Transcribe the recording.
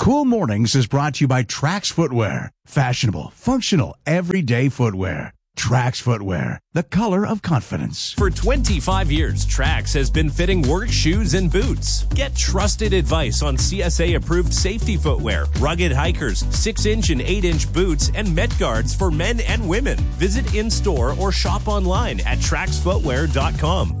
Cool Mornings is brought to you by Trax Footwear. Fashionable, functional, everyday footwear. Trax Footwear, the color of confidence. For 25 years, Trax has been fitting work shoes and boots. Get trusted advice on CSA-approved safety footwear, rugged hikers, 6-inch and 8-inch boots, and Met Guards for men and women. Visit in-store or shop online at TraxFootwear.com.